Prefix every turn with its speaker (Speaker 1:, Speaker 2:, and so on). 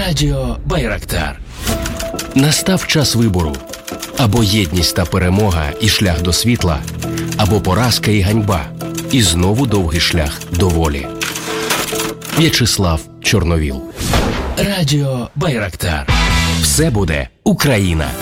Speaker 1: Радіо Байрактар. Настав час вибору. Або єдність та перемога і шлях до світла, або поразка і ганьба, і знову довгий шлях до волі. В'ячеслав Чорновіл. Радіо Байрактар. Все буде Україна.